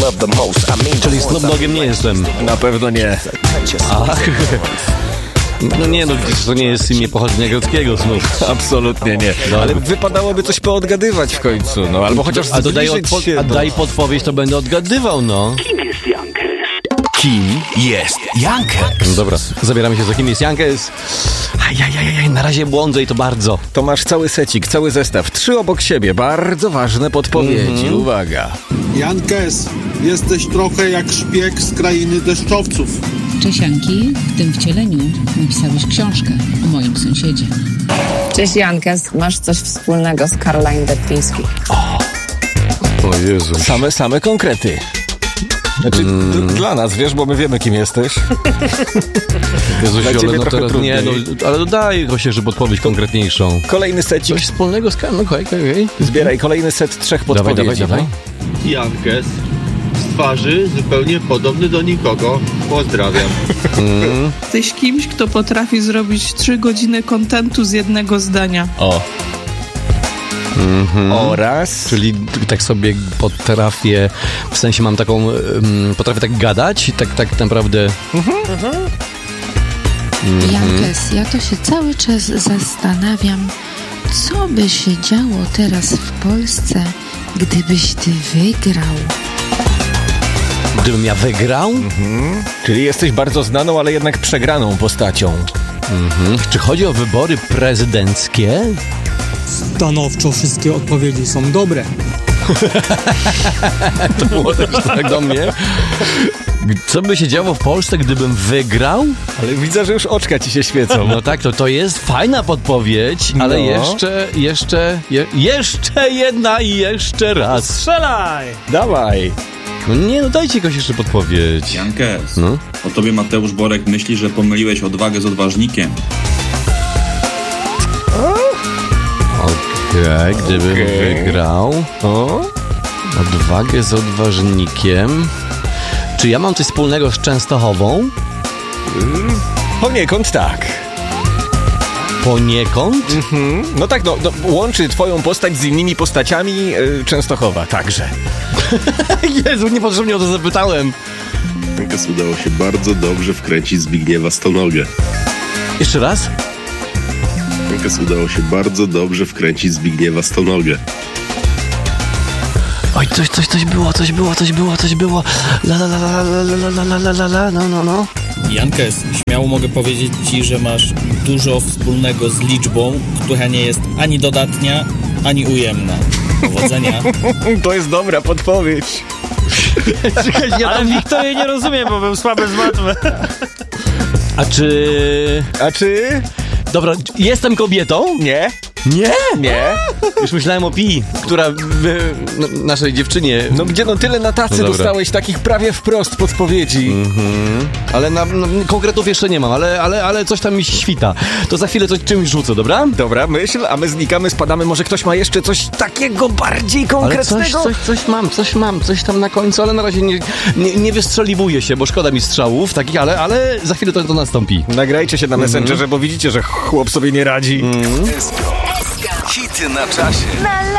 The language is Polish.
Czyli Snoop Doggiem nie jestem. Na pewno nie. Ach. No nie, no to nie jest imię pochodzenia greckiego, Snoop. Absolutnie nie. No. Ale wypadałoby coś poodgadywać w końcu, no. Albo chociaż A dodaj zbliżyć się, daj podpowiedź, to będę odgadywał, no. Kim jest Jankes? No dobra, zabieramy się za kim jest Jankes. Ajajajaj, na razie błądzę i to bardzo. To masz cały secik, cały zestaw. 3 obok siebie. Bardzo ważne podpowiedzi. Uwaga. Jankes, jesteś trochę jak szpieg z krainy deszczowców. Cześć Janki, w tym wcieleniu napisałeś książkę o moim sąsiedzie. Cześć Jankes, masz coś wspólnego z Caroline Deptyński. O Jezu. Same konkrety. Znaczy, dla nas, wiesz, bo my wiemy, kim jesteś. Jezus, Dla ale ciebie no trochę teraz trudniej. nie, no, ale dodaj się, żeby podpowiedź konkretniejszą. Kolejny secik. Coś wspólnego z okej. Zbieraj kolejny set 3 podpowiedzi. Dawaj. Jankes, z twarzy zupełnie podobny do nikogo. Pozdrawiam. Jesteś kimś, kto potrafi zrobić 3 godziny kontentu z jednego zdania. O. Oraz... Czyli tak sobie potrafię, w sensie mam taką, potrafię tak gadać, tak naprawdę... Jankes, ja to się cały czas zastanawiam, co by się działo teraz w Polsce, gdybyś ty wygrał. Gdybym ja wygrał? Czyli jesteś bardzo znaną, ale jednak przegraną postacią. Czy chodzi o wybory prezydenckie? Stanowczo wszystkie odpowiedzi są dobre. To było też tak do mnie. Co by się działo w Polsce, gdybym wygrał? Ale widzę, że już oczka ci się świecą. No tak, to jest fajna podpowiedź, ale No. jeszcze jedna i jeszcze raz. Strzelaj! Dawaj. No nie, no dajcie jakoś jeszcze podpowiedź. Jankes, No. o tobie Mateusz Borek myśli, że pomyliłeś odwagę z odważnikiem. Okej, gdybym wygrał odwagę z odważnikiem. Czy ja mam coś wspólnego z Częstochową? Poniekąd tak. Poniekąd? No tak, no, łączy twoją postać z innymi postaciami Częstochowa także. Jezu, niepotrzebnie o to zapytałem. Jankes udało się bardzo dobrze wkręcić Zbigniewa Stonogę. Jeszcze raz? Jankes udało się bardzo dobrze wkręcić Zbigniewa Stonogę. Oj, coś było. No. Jankes, śmiało mogę powiedzieć ci, że masz dużo wspólnego z liczbą, która nie jest ani dodatnia, ani ujemna. Powodzenia. To jest dobra podpowiedź. Ale Wiktor jej nie rozumie, bo był słaby z matmy. A czy... Dobra, jestem kobietą? Nie. Nie? Nie. Już myślałem o Pi, która naszej dziewczynie... No gdzie tyle na tacy dostałeś takich prawie wprost podpowiedzi. Ale konkretów jeszcze nie mam, ale coś tam mi świta. To za chwilę czymś rzucę, dobra? Dobra, myśl, a my znikamy, spadamy. Może ktoś ma jeszcze coś takiego bardziej konkretnego? Ale coś mam, coś tam na końcu, ale na razie nie wystrzeliwuję się, bo szkoda mi strzałów takich, ale za chwilę to nastąpi. Nagrajcie się na Messengerze, bo widzicie, że chłop sobie nie radzi. Hity na czasie.